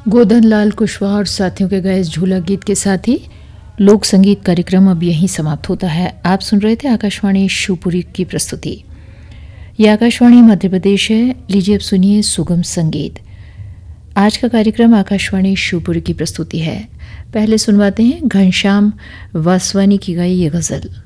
गोदन लाल कुशवाहा और साथियों के गाए इस झूला गीत के साथ ही लोक संगीत कार्यक्रम अब यहीं समाप्त होता है। आप सुन रहे थे आकाशवाणी शिवपुरी की प्रस्तुति। यह आकाशवाणी मध्य प्रदेश है। लीजिए अब सुनिए सुगम संगीत। आज का कार्यक्रम आकाशवाणी शिवपुरी की प्रस्तुति है। पहले सुनवाते हैं घनश्याम वासवानी की गाई ये गजल।